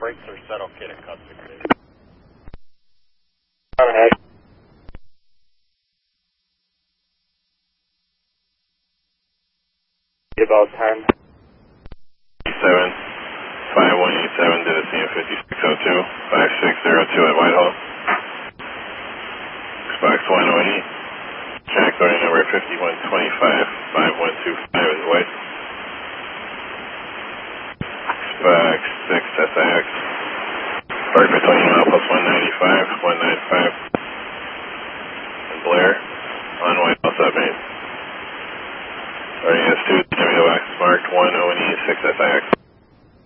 brakes are set okay to cut 680. About 10. 5187 to the CM 5602, 5602 at Whitehall. Xbox 1ONE, track order number 5125, 5125 is White. Xbox 6 SIX, park for 20 mile plus 195, 195. And Blair, on Whitehall submain. RES2, Jimmy the Wax marked 1ONE 6 SIX.